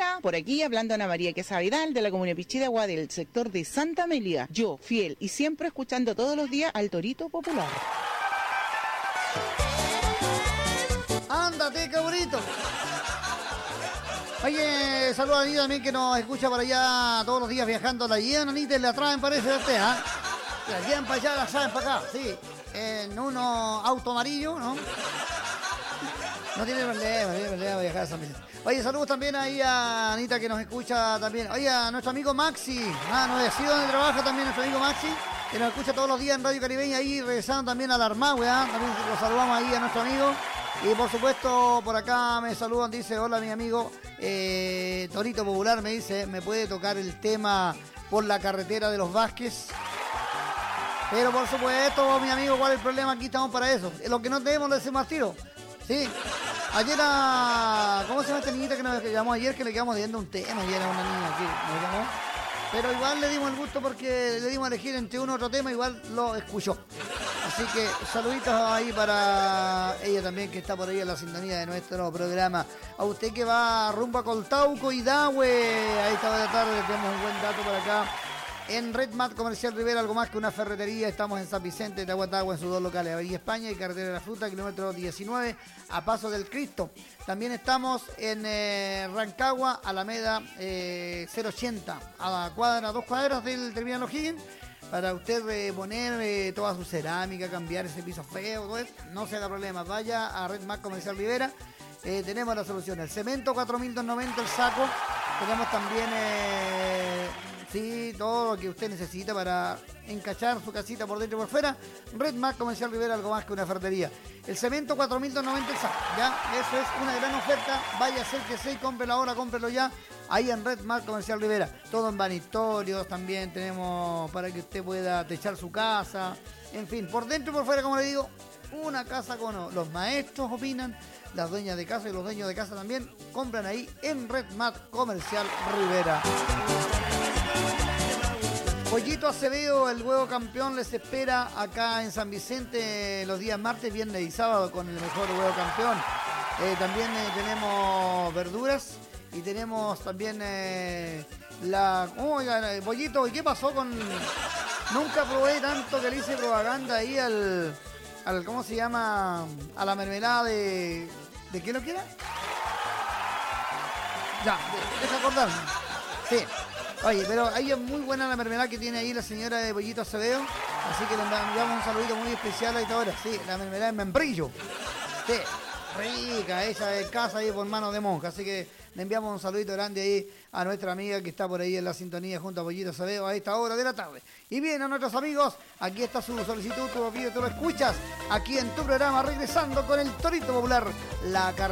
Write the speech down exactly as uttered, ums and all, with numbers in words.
Hola, por aquí hablando Ana María Quesada Vidal de la Comuna Pichidegua del sector de Santa Amelia. Yo, fiel y siempre escuchando todos los días al Torito Popular. ¡Ándate, cabrito! Oye, saludos a Anita también que nos escucha por allá todos los días viajando. La llevan, Anita, y la traen, parece a usted, ¿ah? ¿eh? La llevan para allá, la traen para acá, sí. En uno auto amarillo, ¿no? No tiene problema, no tiene problema viajar a San Vicente. Oye, saludos también ahí a Anita que nos escucha también. Oye, a nuestro amigo Maxi, ah, no sé donde trabaja también nuestro amigo Maxi, que nos escucha todos los días en Radio Caribeña, ahí regresando también a la Armagüe, ¿ah? También lo saludamos ahí a nuestro amigo. Y por supuesto, por acá me saludan, dice, hola mi amigo eh, Torito Popular, me dice, ¿me puede tocar el tema por la carretera de los Vázquez? Pero por supuesto, mi amigo, ¿cuál es el problema? Aquí estamos para eso. Lo que no tenemos lo decimos al tiro. Sí. Ayer a... ¿Cómo se llama esta niñita que nos llamó ayer? Que le quedamos viendo un tema. Ayer a una niña aquí nos llamó. Pero igual le dimos el gusto porque le dimos a elegir entre uno u otro tema. Igual lo escuchó. Así que saluditos ahí para ella también que está por ahí en la sintonía de nuestro programa. A usted que va rumbo a Coltauco y Dahue. Ahí esta de la tarde tenemos un buen dato por acá. En Red Mat Comercial Rivera, algo más que una ferretería. Estamos en San Vicente, Tahuatahua, en sus dos locales, Avenida España y Carretera de la Fruta, kilómetro diecinueve, a Paso del Cristo. También estamos en eh, Rancagua, Alameda eh, cero ochenta, a la cuadra, dos cuadras del terminal O'Higgins, para usted eh, poner eh, toda su cerámica, cambiar ese piso feo, todo eso. No se haga problema, vaya a Red Mat Comercial Rivera. Eh, tenemos la solución, el cemento cuatro mil doscientos noventa el saco. Tenemos también... Eh, Sí, todo lo que usted necesita para encachar su casita por dentro y por fuera. Red Mac Comercial Rivera, algo más que una ferretería. El cemento cuatro mil doscientos noventa el saco, ya, eso es una gran oferta. Vaya a ser que sí, cómprelo ahora, cómprelo ya. Ahí en Red Mac Comercial Rivera. Todo en vanitorios también tenemos para que usted pueda techar su casa. En fin, por dentro y por fuera, como le digo, una casa con los maestros opinan, las dueñas de casa y los dueños de casa también compran ahí en Red Mac Comercial Rivera. Pollito Acevedo, el huevo campeón, les espera acá en San Vicente los días martes, viernes y sábado con el mejor huevo campeón. Eh, también eh, tenemos verduras y tenemos también eh, la... Oigan, oh, Pollito, ¿y qué pasó con...? Nunca probé tanto que le hice propaganda ahí al... al ¿cómo se llama? A la mermelada de... ¿De qué lo quiera? Ya, deja acordarme. Sí. Oye, pero ahí es muy buena la mermelada que tiene ahí la señora de Pollito Acevedo. Así que le enviamos un saludito muy especial ahí ahora. Sí, la mermelada en membrillo. Sí, rica, esa de casa ahí por manos de monja. Así que le enviamos un saludito grande ahí a nuestra amiga que está por ahí en la sintonía junto a Pollito Acevedo a esta hora de la tarde. Y bien, a nuestros amigos, aquí está su solicitud, tu pedido, tú lo escuchas aquí en tu programa, regresando con el Torito Popular, la carrera.